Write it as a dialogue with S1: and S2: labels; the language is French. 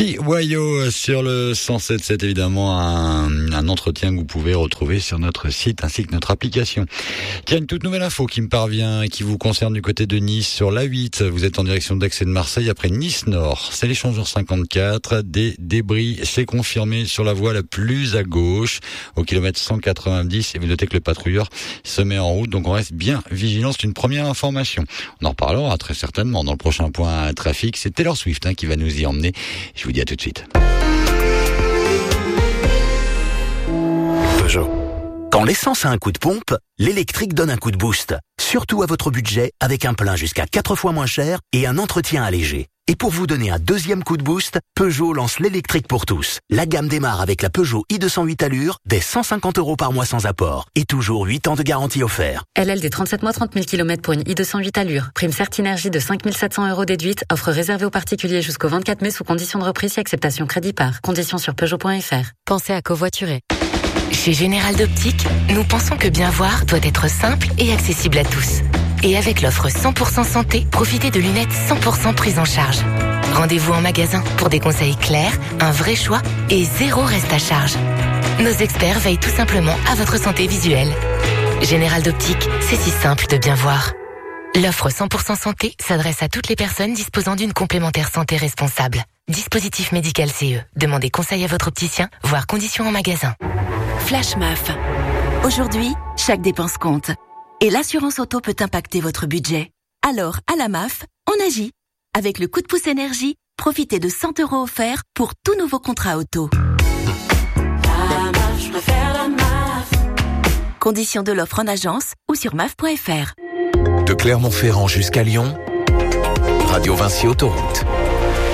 S1: T-Wayo sur le 107.7, évidemment, un entretien que vous pouvez retrouver sur notre site ainsi que notre application. Il y a une toute nouvelle info qui me parvient et qui vous concerne du côté de Nice sur l'A8. Vous êtes en direction d'Aix et de Marseille après Nice Nord. C'est l'échangeur 54. Des débris, c'est confirmé sur la voie la plus à gauche, au kilomètre 190. Et vous notez que le patrouilleur se met en route, donc on reste bien vigilant. C'est une première information. On en reparlera très certainement dans le prochain point trafic. C'est Taylor Swift qui va nous y emmener. Je vous dis à tout de suite.
S2: Peugeot. Quand l'essence a un coup de pompe, l'électrique donne un coup de boost. Surtout à votre budget, avec un plein jusqu'à 4 fois moins cher et un entretien allégé. Et pour vous donner un deuxième coup de boost, Peugeot lance l'électrique pour tous. La gamme démarre avec la Peugeot i208 Allure, dès 150 € par mois sans apport. Et toujours 8 ans de garantie offert.
S3: LL des 37 mois 30 000 km pour une i208 Allure. Prime Certinergie de 5 700 € déduite. Offre réservée aux particuliers jusqu'au 24 mai sous condition de reprise et acceptation crédit par. Conditions sur Peugeot.fr.
S4: Pensez à covoiturer. Chez Général d'Optique, nous pensons que bien voir doit être simple et accessible à tous. Et avec l'offre 100% santé, profitez de lunettes 100% prises en charge. Rendez-vous en magasin pour des conseils clairs, un vrai choix et zéro reste à charge. Nos experts veillent tout simplement à votre santé visuelle. Général d'Optique, c'est si simple de bien voir. L'offre 100% santé s'adresse à toutes les personnes disposant d'une complémentaire santé responsable. Dispositif médical CE. Demandez conseil à votre opticien, voire conditions en magasin.
S5: Flash MAF. Aujourd'hui, chaque dépense compte. Et l'assurance auto peut impacter votre budget. Alors, à la MAF, on agit. Avec le coup de pouce énergie, profitez de 100 € offerts pour tout nouveau contrat auto.
S6: La MAF, je préfère la MAF.
S5: Conditions de l'offre en agence ou sur maf.fr.
S2: De Clermont-Ferrand jusqu'à Lyon, Radio Vinci Autoroute.